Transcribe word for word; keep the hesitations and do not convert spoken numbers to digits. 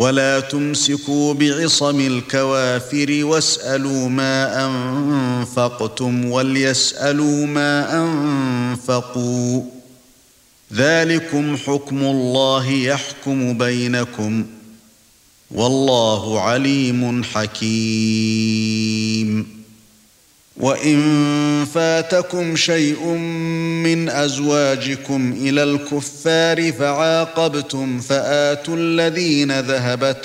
ولا تمسكوا بعصم الكوافر واسألوا ما أنفقتم وليسألوا ما أنفقوا ذلكم حكم الله يحكم بينكم والله عليم حكيم وإن فاتكم شيء من أزواجكم إلى الكفار فعاقبتم فآتوا الذين ذهبت